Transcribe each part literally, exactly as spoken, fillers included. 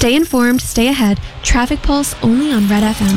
Stay informed, stay ahead. Traffic Pulse only on Red F M.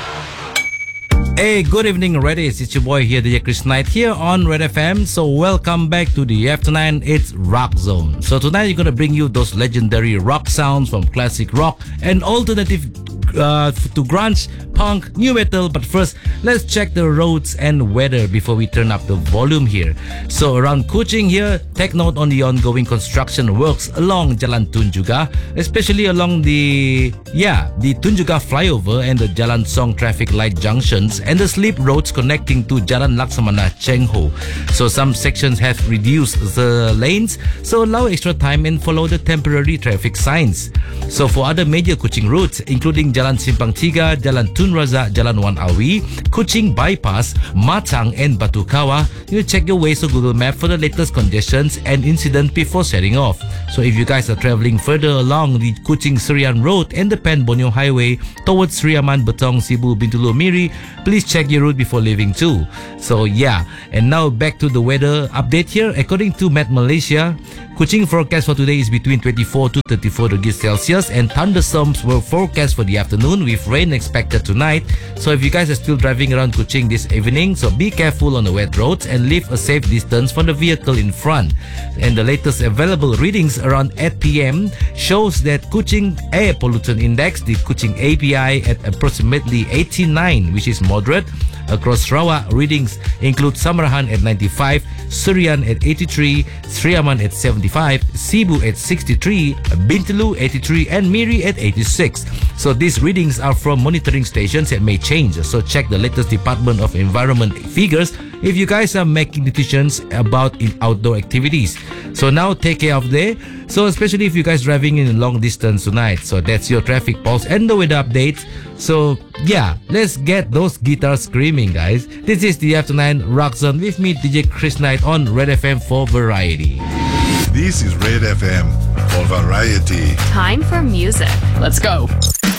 Hey, good evening, Reddies. It's your boy here, D J Chris Knight, here on Red F M. So welcome back to the afternoon. It's Rock Zone. So tonight we're gonna bring you those legendary rock sounds from classic rock and alternative uh, to grunge, punk, new metal. But first, let's check the roads and weather before we turn up the volume here. So around Kuching here, take note on the ongoing construction works along Jalan Tunjungan, especially along the yeah the Tunjungan flyover and the Jalan Song traffic light junctions and the slip roads connecting to Jalan Laksamana Cheng Ho. So some sections have reduced the lanes, so allow extra time and follow the temporary traffic signs. So for other major Kuching routes, including Jalan Simpang Tiga, Jalan Tun Razak, Jalan Wan Awi, Kuching Bypass, Matang and Batu Kawah, you check your Waze or Google Map for the latest congestions and incident before setting off. So if you guys are traveling further along the Kuching Serian Road and the Pen Bonyong Highway towards Sriaman, Betong, Sibu, Bintulu, Miri, please check your route before leaving too. So yeah, and now back to the weather update here. According to Met Malaysia, Kuching forecast for today is between twenty-four to thirty-four degrees Celsius, and thunderstorms were forecast for the afternoon with rain expected tonight. So if you guys are still driving around Kuching this evening, so be careful on the wet roads and leave a safe distance from the vehicle in front. And the latest available readings around eight p.m. shows that Kuching Air Pollutant Index, the Kuching A P I, at approximately eighty-nine, which is moderate. Across Sarawak, readings include Samarahan at ninety-five, Surian at eighty-three, Sriaman at seventy-five, Sibu at sixty-three, Bintulu eighty-three, and Miri at eighty-six. So these readings are from monitoring stations and may change. So check the latest Department of Environment figures if you guys are making decisions about in outdoor activities. So now take care of there. So especially if you guys driving in a long distance tonight. So that's your traffic pulse and the weather updates. So yeah, let's get those guitars screaming, guys. This is the Afternoon Rock Zone with me, D J Chris Knight, on Red F M for Variety. This is Red F M for Variety. Time for music. Let's go.